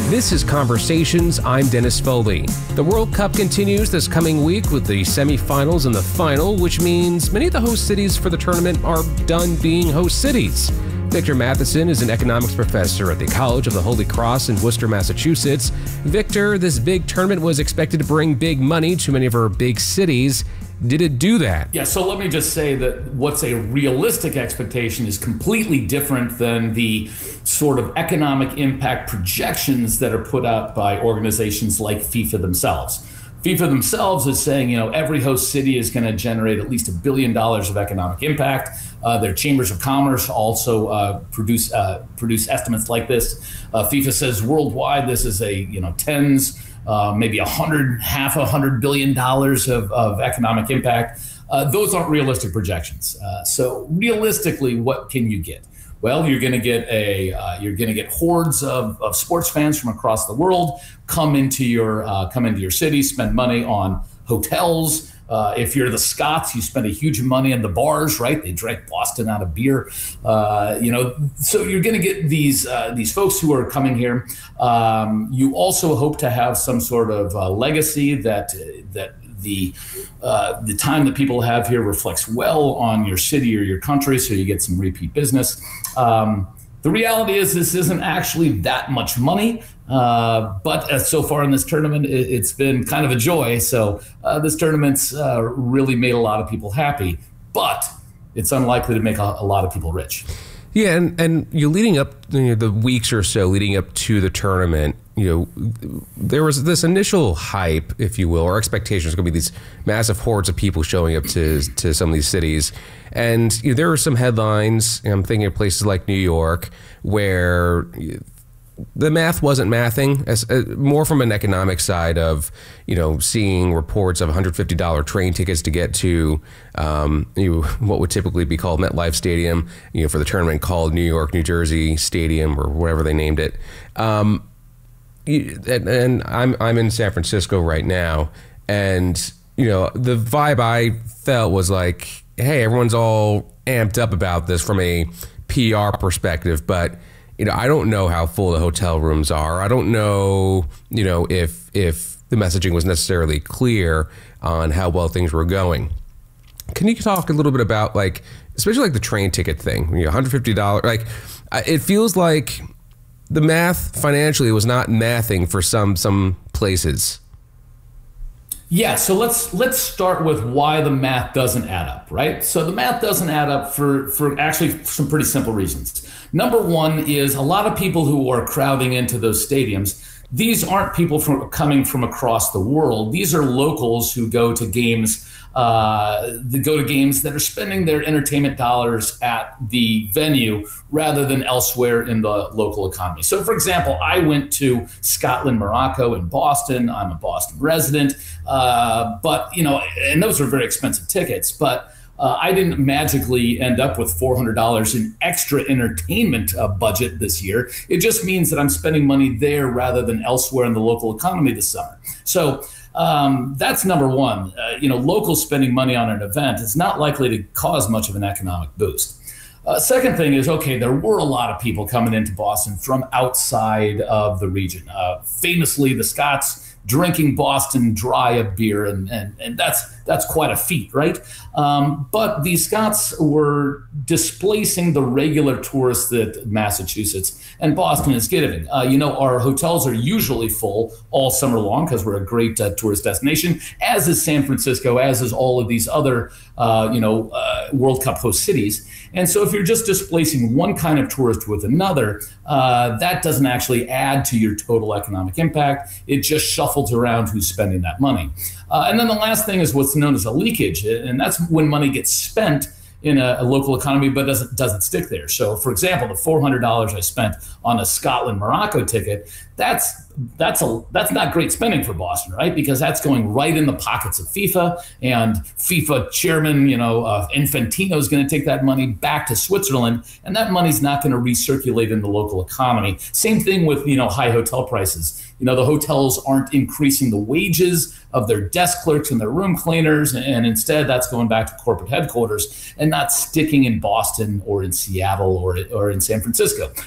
This is Conversations. I'm Dennis Foley. The World Cup continues this coming week with the semifinals and the final, which means many of the host cities for the tournament are done being host cities. Victor Matheson is an economics professor at the College of the Holy Cross in Worcester, Massachusetts. Victor, this big tournament was expected to bring big money to many of our big cities. Did it do that? Yeah, so let me just say that what's a realistic expectation is completely different than the sort of economic impact projections that are put out by organizations like FIFA themselves. FIFA themselves is saying, every host city is going to generate at least $1 billion of economic impact. Their chambers of commerce also produce estimates like this. FIFA says worldwide this is tens, maybe half $100 billion of economic impact. Those aren't realistic projections. So realistically, what can you get? Well, you're going to get hordes of sports fans from across the world come into your city, spend money on hotels. If you're the Scots, you spend a huge money on the bars, right? They drank Boston out of beer. So you're going to get these folks who are coming here. You also hope to have some sort of legacy that the time that people have here reflects well on your city or your country, so you get some repeat business. The reality is this isn't actually that much money, but so far in this tournament, it's been kind of a joy. So this tournament's really made a lot of people happy, but it's unlikely to make a lot of people rich. Yeah, and you're leading up the weeks or so leading up to the tournament. There was this initial hype, if you will, or expectations. Going to be these massive hordes of people showing up to some of these cities, and there were some headlines. I'm thinking of places like New York, where the math wasn't mathing, as more from an economic side of seeing reports of $150 train tickets to get to what would typically be called MetLife Stadium, for the tournament, called New York, New Jersey Stadium, or whatever they named it. And I'm in San Francisco right now, and the vibe I felt was like, hey, everyone's all amped up about this from a PR perspective, but I don't know how full the hotel rooms are. I don't know if the messaging was necessarily clear on how well things were going. Can you talk a little bit about especially the train ticket thing? $150, it feels like the math financially was not mathing for some places. Yeah, so let's start with why the math doesn't add up, right? So the math doesn't add up for actually some pretty simple reasons. Number one is a lot of people who are crowding into those stadiums. These aren't people coming from across the world. These are locals who go to games. That are spending their entertainment dollars at the venue rather than elsewhere in the local economy. So, for example, I went to Scotland, Morocco in Boston. I'm a Boston resident, and those are very expensive tickets. But I didn't magically end up with $400 in extra entertainment budget this year. It just means that I'm spending money there rather than elsewhere in the local economy this summer. So that's number one. Local spending money on an event is not likely to cause much of an economic boost. Second thing is, there were a lot of people coming into Boston from outside of the region. Famously, the Scots drinking Boston dry of beer, and that's quite a feat, right? But the Scots were displacing the regular tourists that Massachusetts and Boston is giving. Our hotels are usually full all summer long because we're a great tourist destination, as is San Francisco, as is all of these other World Cup host cities. And so if you're just displacing one kind of tourist with another, that doesn't actually add to your total economic impact. It just shuffles around who's spending that money. And then the last thing is what's known as a leakage, and that's when money gets spent in a local economy but doesn't stick there. So, for example, the $400 I spent on a Scotland-Morocco ticket, that's not great spending for Boston, right? Because that's going right in the pockets of FIFA, and FIFA chairman, Infantino is going to take that money back to Switzerland, and that money's not going to recirculate in the local economy. Same thing with, high hotel prices. The hotels aren't increasing the wages of their desk clerks and their room cleaners, and instead that's going back to corporate headquarters and not sticking in Boston or in Seattle or in San Francisco.